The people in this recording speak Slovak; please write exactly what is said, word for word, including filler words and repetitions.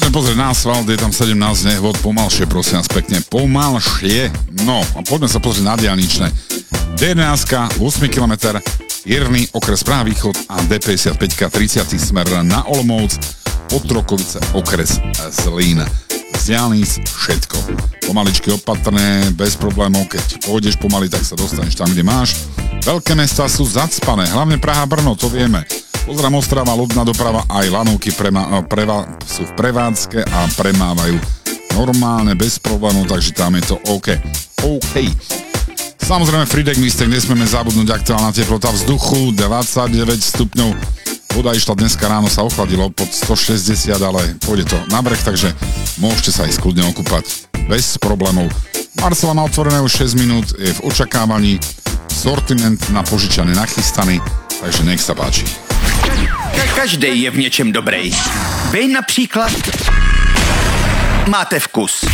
poďme pozrieť na asfalt, je tam sedemnásť nehôd, pomalšie, prosím vás pekne, pomalšie. No, a poďme sa pozrieť na diaľničné. dé jedenásť, osem kilometrov, Jirný, okres Praha východ a dé päťdesiatpäť, tridsiaty smer na Olomouc, Otrokovice, okres Zlín. Z diaľnic všetko. Pomaličky opatrné, bez problémov, keď pôjdeš pomaly, tak sa dostaneš tam, kde máš. Veľké mestá sú zacpané, hlavne Praha, Brno, to vieme. Pozerám Ostrava, lodná doprava, aj lanovky prema, preva, sú v prevádzke a premávajú normálne, bez problémov, takže tam je to OK. OK. Samozrejme, Frýdek Mistek, nesmieme zabudnúť, aktuálna teplota vzduchu, dvadsaťdeväť stupňov. Voda išla dneska ráno, sa ochladilo pod stošesťdesiat, ale pôjde to na breh, takže môžete sa aj kľudne okúpať bez problémov. Marcela má otvorené už šesť minút, je v očakávaní, sortiment na požičanie nachystaný, takže nech sa páči. Každej je v něčem dobrý. Vy například máte vkus.